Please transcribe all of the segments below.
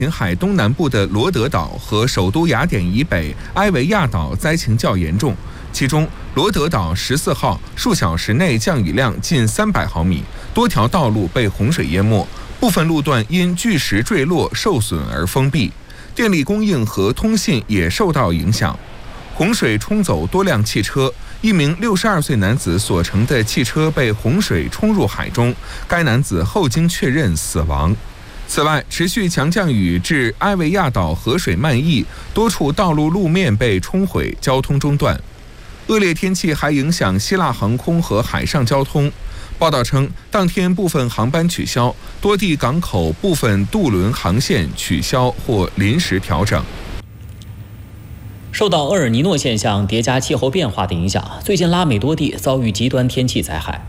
沿海东南部的罗德岛和首都雅典以北埃维亚岛灾情较严重，其中罗德岛14号数小时内降雨量近300毫米，多条道路被洪水淹没，部分路段因巨石坠落受损而封闭，电力供应和通信也受到影响。洪水冲走多辆汽车，一名62岁男子所乘的汽车被洪水冲入海中，该男子后经确认死亡。此外，持续强降雨致埃维亚岛河水漫溢，多处道路路面被冲毁，交通中断。恶劣天气还影响希腊航空和海上交通。报道称，当天部分航班取消，多地港口部分渡轮航线取消或临时调整。 受到厄尔尼诺现象叠加气候变化的影响，最近拉美多地遭遇极端天气灾害。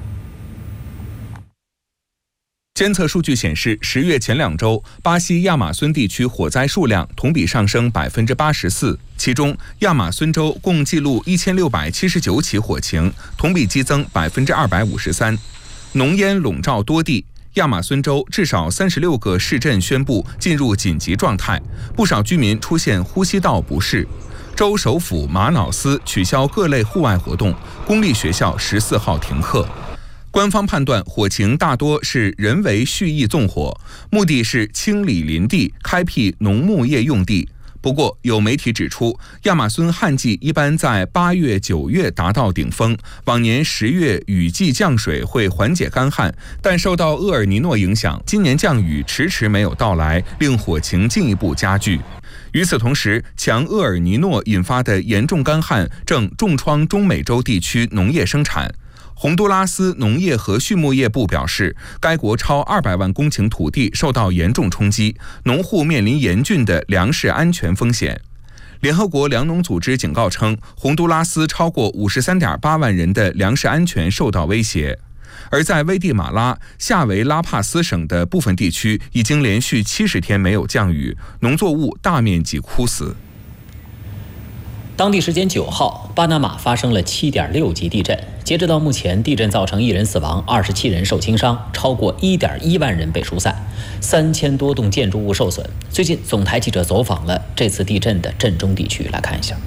监测数据显示，10月前2周，巴西亚马孙地区火灾数量同比上升84%，其中亚马孙州共记录1679起火情，同比激增253%。浓烟笼罩多地，亚马孙州至少36个市镇宣布进入紧急状态，不少居民出现呼吸道不适。州首府马瑙斯取消各类户外活动，公立学校14号停课。官方判断火情大多是人为蓄意纵火，目的是清理林地，开辟农牧业用地。不过，有媒体指出，亚马孙旱季一般在8月、9月达到顶峰，往年10月雨季降水会缓解干旱，但受到厄尔尼诺影响，今年降雨迟迟没有到来，令火情进一步加剧。与此同时，强厄尔尼诺引发的严重干旱正重创中美洲地区农业生产。洪都拉斯农业和畜牧业部表示，该国超200万公顷土地受到严重冲击，农户面临严峻的粮食安全风险。联合国粮农组织警告称，洪都拉斯超过53.8万人的粮食安全受到威胁。而在危地马拉、夏维拉帕斯省的部分地区，已经连续70天没有降雨，农作物大面积枯死。 当地时间9号，巴拿马发生了7.6级地震。截止到目前，地震造成1人死亡，27人受轻伤，超过1.1万人被疏散，3000多栋建筑物受损。最近，总台记者走访了这次地震的震中地区，来看一下。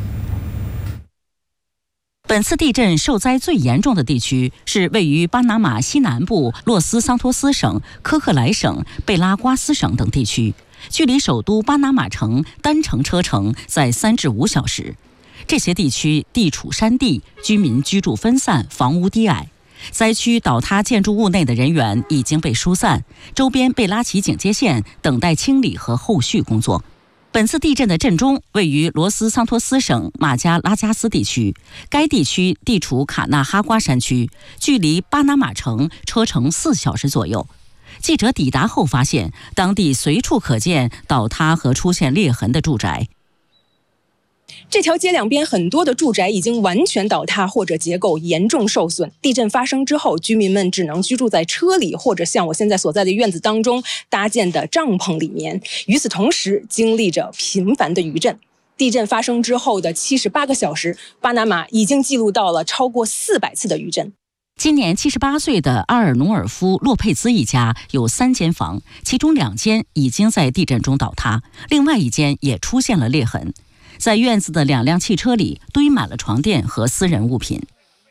本次地震受灾最严重的地区是位于巴拿马西南部洛斯桑托斯省、科克莱省、贝拉瓜斯省等地区，距离首都巴拿马城单程车程在3至5小时。这些地区地处山地，居民居住分散，房屋低矮。灾区倒塌建筑物内的人员已经被疏散，周边被拉起警戒线，等待清理和后续工作。本次地震的震中位于罗斯桑托斯省马加拉加斯地区，该地区地处卡纳哈瓜山区，距离巴拿马城车程4小时左右。记者抵达后发现，当地随处可见倒塌和出现裂痕的住宅。 这条街两边很多的住宅已经完全倒塌或者结构严重受损。地震发生之后，居民们只能居住在车里，或者像我现在所在的院子当中搭建的帐篷里面。与此同时，经历着频繁的余震。地震发生之后的78个小时，巴拿马已经记录到了超过400次的余震。 今年78岁的阿尔努尔夫·洛佩兹一家有3间房，其中2间已经在地震中倒塌，另外1间也出现了裂痕。在院子的2辆汽车里堆满了床垫和私人物品。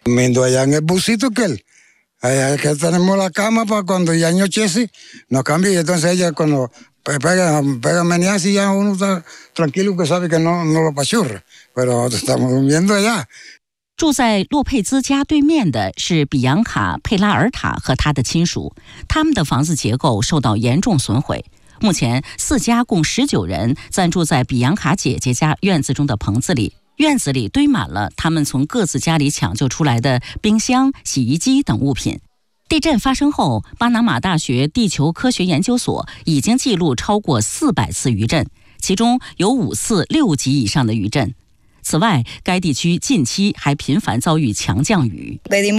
住在洛佩兹家对面的是比扬卡·佩拉尔塔和他的亲属，他们的房子结构受到严重损毁。目前4家共19人暂住在比扬卡姐姐家院子中的棚子里，院子里堆满了他们从各自家里抢救出来的冰箱、洗衣机等物品。地震发生后，巴拿马大学地球科学研究所已经记录超过400次余震，其中有5次6级以上的余震。此外，该地区近期还频繁遭遇强降雨。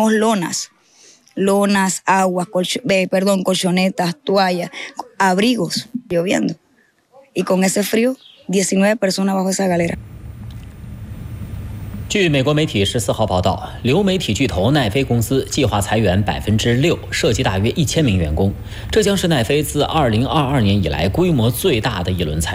Lonas, agua, colchonetas, toallas, abrigos, lloviendo. Y con ese frío, 19 personas bajo esa galera. 据美国媒体14号报道，流媒体巨头奈飞公司计划裁员6%，涉及大约1000名员工。这将是奈飞自2022年以来规模最大的一轮裁员。